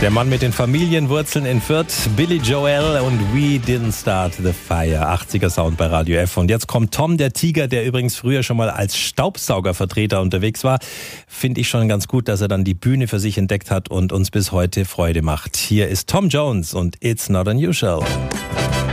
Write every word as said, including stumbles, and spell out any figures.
Der Mann mit den Familienwurzeln in Fürth, Billy Joel und We Didn't Start the Fire. achtziger Sound bei Radio F. Und jetzt kommt Tom, der Tiger, der übrigens früher schon mal als Staubsaugervertreter unterwegs war. Finde ich schon ganz gut, dass er dann die Bühne für sich entdeckt hat und uns bis heute Freude macht. Hier ist Tom Jones und It's Not Unusual.